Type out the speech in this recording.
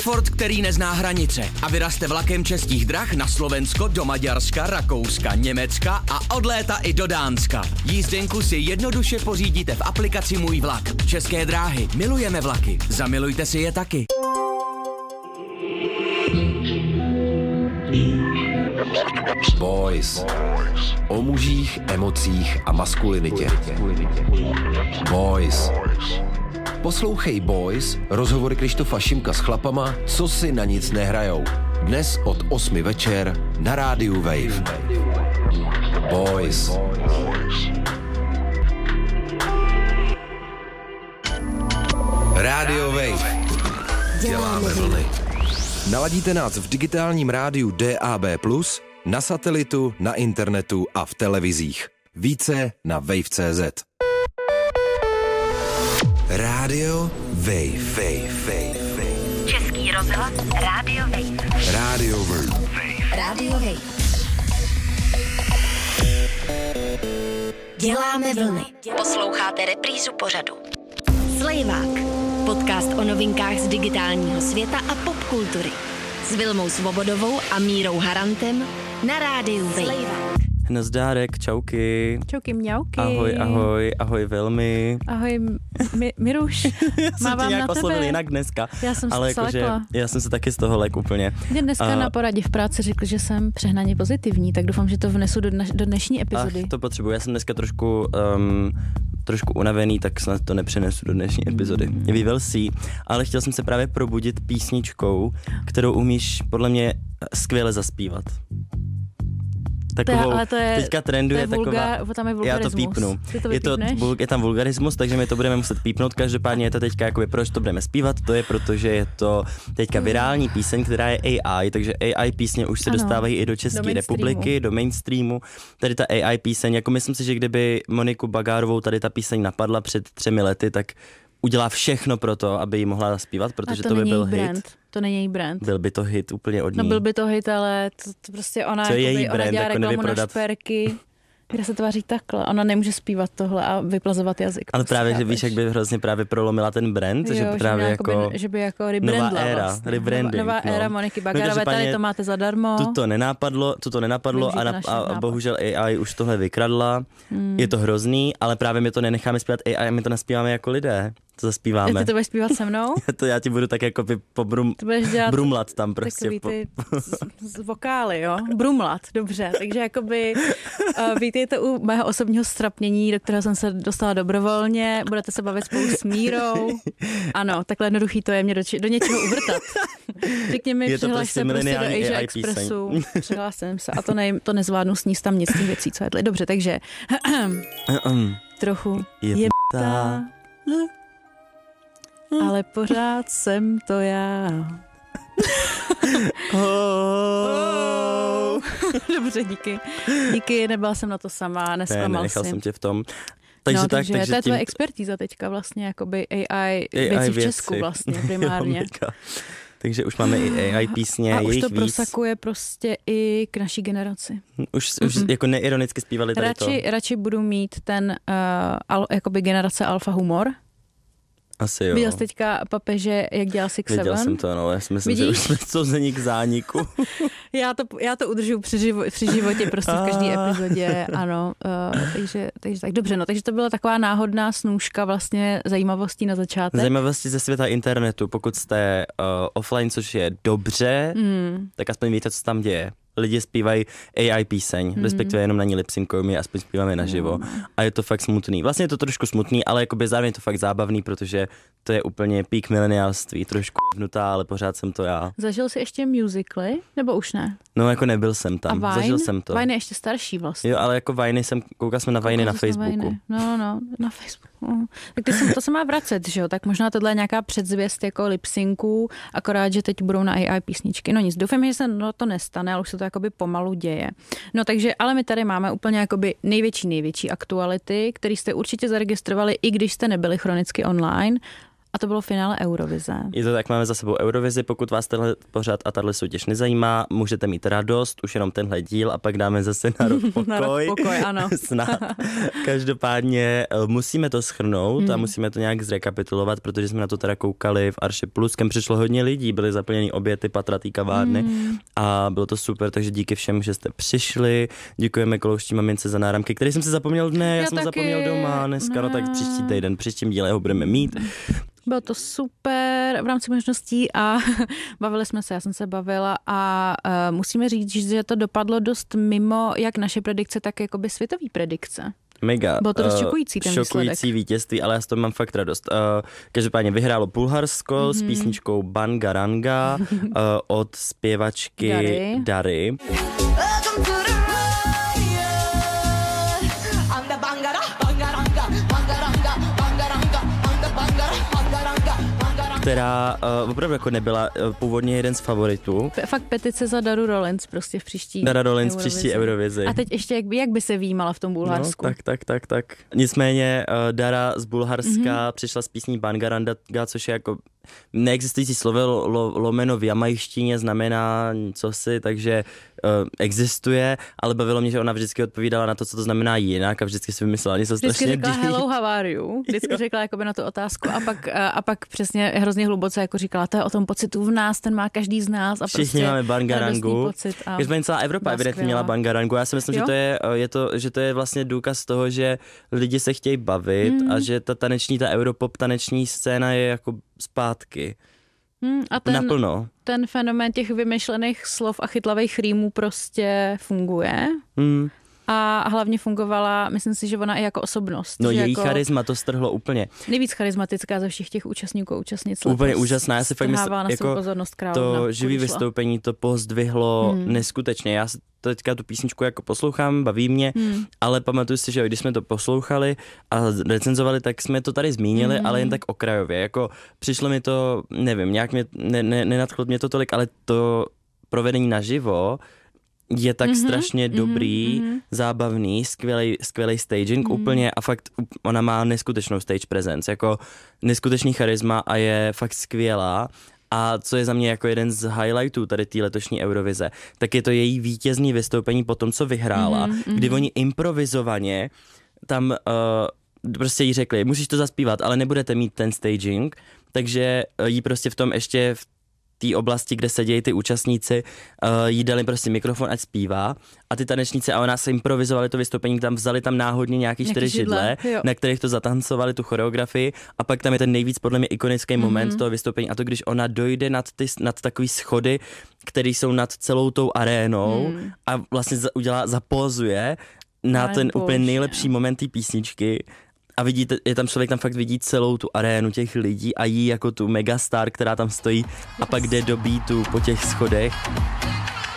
Stratford, který nezná hranice a vyraste vlakem Českých drah na Slovensko, do Maďarska, Rakouska, Německa a od léta i do Dánska. Jízdenku si jednoduše pořídíte v aplikaci Můj vlak. České dráhy. Milujeme vlaky. Zamilujte si je taky. Boys. O mužích, emocích a maskulinitě. Boys. Poslouchej Boys, rozhovory Krištofa Šimka s chlapama, co si na nic nehrajou. Dnes od 8 večer na rádiu Wave. Boys. Rádio Wave. Děláme vlny. Naladíte nás v digitálním rádiu DAB+, na satelitu, na internetu a v televizích. Více na wave.cz. Rádio Wave. Český rozhlas Rádio Wave. Rádio Wave. Rádio Wave. Děláme vlny. Posloucháte reprízu pořadu. Slejvák. Podcast o novinkách z digitálního světa a popkultury. S Vilmou Svobodovou a Mírou Harantem na rádiu Wave. Nazdárek, čauky. Čauky, mňauky. Ahoj Vilmy. Ahoj Miruš. Já jsem tě nějak oslovil jinak dneska. Já jsem ale se lekla. Já jsem se taky z toho lek úplně. Mě dneska na poradě v práci řekl, že jsem přehnaně pozitivní, tak doufám, že to vnesu do dnešní epizody. To potřebuji. Já jsem dneska trošku unavený, tak snad to nepřenesu do dnešní epizody. We will see. Ale chtěl jsem se právě probudit písničkou, kterou umíš podle mě skvěle zaspívat. Takovou, teďka trenduje taková... Tam je vulgarismus. Já to pípnu. Je tam vulgarismus, takže my to budeme muset pípnout. Každopádně je to teďka, jakoby, proč to budeme zpívat, to je, protože je to teďka virální píseň, která je AI, takže AI písně už se dostávají i do České republiky, do mainstreamu. Tady ta AI píseň, jako myslím si, že kdyby Moniku Bagárovou tady ta píseň napadla před 3 lety, tak udělá všechno pro to, aby ji mohla zaspívat, protože to by byl hit. To není její brand. Byl by to hit úplně od ní. No byl by to hit, ale to prostě ona, co je její brand, ona dělá jako reklamu na šperky, kde se tváří takhle. Ona nemůže zpívat tohle a vyplazovat jazyk. Ale prostě, právě, že víš, jak by hrozně právě prolomila ten brand, jo, že právě jako... Že by jako rebrandla nová éra, vlastně. rebranding. Nová éra Moniky Bagárové, tady to máte zadarmo. To nenapadlo a bohužel AI už tohle vykradla. Je to hrozný, ale právě my to nenecháme zpívat AI a my to naspíváme jako lidé. To zaspíváme. Ty to budeš zpívat se mnou? Já ti budu tak jako brumlat tam prostě. Takový ty vokály, jo? Brumlat, dobře. Takže jakoby vítejte u mého osobního strapnění, do kterého jsem se dostala dobrovolně. Budete se bavit spolu s Mírou. Ano, takhle jednoduchý to je mě do něčeho uvrtat. Řekni mi, přihlaš se prostě do Asia Expressu. Přihlásím se a to nezvládnu sníst tam nic z těch věcí, co jedli. Dobře, takže trochu jebta. Ale pořád jsem to já. Dobře, díky, nebyla jsem na to sama, nesklamal nechal si. jsem tě v tom. Takže takže to je tvoje expertíza teďka vlastně, jakoby AI věci v Česku vlastně primárně. Takže už máme i AI písně, a už to víc. prosakuje prostě i k naší generaci. Už jako neironicky zpívali tady to. Radši budu mít ten jakoby generace alfa humor. Asi jo. Viděl jsi teďka papeže, jak dělal Six Seven? Viděl jsem to, no. Já si myslím, že už jsme souzení k zániku. já to udržuju při životě prostě v každé epizodě, ano. Takže tak dobře, no. Takže to byla taková náhodná snůžka vlastně zajímavostí na začátek. Zajímavosti ze světa internetu. Pokud jste offline, což je dobře, tak aspoň víte, co se tam děje. Lidi zpívají AI píseň, respektive jenom na ní lipsynkují, my aspoň zpíváme naživo. A je to fakt smutný. Vlastně je to trošku smutný, ale jakoby zároveň je to fakt zábavný, protože to je úplně peak mileniálství, trošku vnutá, ale pořád jsem to já. Zažil jsi ještě musically, nebo už ne? No jako nebyl jsem tam, zažil jsem to. Vine je ještě starší vlastně. Jo, ale jako Viny koukal jsme na Viny na Facebooku. No, na Facebooku. Tak to se má vracet, že jo? Tak možná tohle je nějaká předzvěst jako lipsynků, akorát, že teď budou na AI písničky. No nic, doufám, že se to nestane, ale už se to jakoby pomalu děje. No takže, ale my tady máme úplně jakoby největší aktuality, které jste určitě zaregistrovali, i když jste nebyli chronicky online. A to bylo finále Eurovize. Je to tak, máme za sebou Eurovizi, pokud vás tenhle pořad a tahle soutěž nezajímá, můžete mít radost, už jenom tenhle díl a pak dáme zase na rok pokoj. Na rok pokoj, ano. Snad. Každopádně musíme to shrnout a musíme to nějak zrekapitulovat, protože jsme na to teda koukali v Arše Plus, kam přišlo hodně lidí, byly zaplněny obě ty patra té kavárny a bylo to super, takže díky všem, že jste přišli, děkujeme Kolouští mamince za náramky, který jsem si zapomněl já jsem zapomněl doma dneska, no tak příští týden, příštím díle ho budeme mít. Bylo to super v rámci možností a bavili jsme se, já jsem se bavila a musíme říct, že to dopadlo dost mimo jak naše predikce, tak jakoby světový predikce. Mega. Bylo to dost šokující ten výsledek. Šokující vítězství, ale já z toho mám fakt radost. Každopádně vyhrálo Bulharsko s písničkou Bangaranga od zpěvačky Dary. Která opravdu jako nebyla původně jeden z favoritů. Fakt petice za Daru Rollins prostě v příští Dara Rollins příští Eurovizi. A teď ještě jak by se výjímala v tom Bulharsku. No, tak. Nicméně Dara z Bulharska přišla s písní Bangaranga, což je jako neexistující slovo lomeno v jamajštině znamená cosi, takže existuje, ale bavilo mě, že ona vždycky odpovídala na to, co to znamená jinak a vždycky si vymyslela něco strašně Vždycky řekla hello, how are you? Vždycky řekla jakoby na tu otázku a pak přesně hrozně hluboce jako říkala, to je o tom pocitu v nás, ten má každý z nás a všichni prostě máme Bangarangu. Každopádně celá Evropa evidentně měla Bangarangu. Já si myslím, že to je vlastně důkaz toho, že lidi se chtějí bavit a že ta Europop taneční scéna je jako zpátky. A ten fenomén těch vymyšlených slov a chytlavých rýmů prostě funguje. A hlavně fungovala, myslím si, že ona i jako osobnost. No její jako charisma to strhlo úplně. Nejvíc charismatická ze všech těch účastníků a účastnic. Úplně úžasná. Já si fakt myslím, jako to živý vystoupení to pozdvihlo neskutečně. Já si teďka tu písničku jako poslouchám, baví mě, ale pamatuju si, že když jsme to poslouchali a recenzovali, tak jsme to tady zmínili, ale jen tak okrajově. Jako přišlo mi to, nevím, nějak mě nenadchlo mě to tolik, ale to provedení naživo je tak strašně dobrý, zábavný, skvělý staging úplně a fakt ona má neskutečnou stage presence, jako neskutečný charisma a je fakt skvělá. A co je za mě jako jeden z highlightů tady té letošní Eurovize, tak je to její vítězný vystoupení po tom, co vyhrála, kdy oni improvizovaně tam prostě jí řekli, musíš to zaspívat, ale nebudete mít ten staging, takže jí prostě v tom ještě v té oblasti, kde sedějí ty účastníci, jí dali prostě mikrofon, ať zpívá a ty tanečníci a ona se improvizovali to vystoupení, tam vzali tam náhodně nějaký 4 židle, na kterých to zatancovali, tu choreografii a pak tam je ten nejvíc podle mě ikonický moment toho vystoupení a to, když ona dojde nad takový schody, které jsou nad celou tou arénou a vlastně zapózuje na ten úplně nejlepší moment té písničky. A vidíte, člověk tam fakt vidí celou tu arénu těch lidí a jí jako tu megastar, která tam stojí a pak jde do beatu po těch schodech.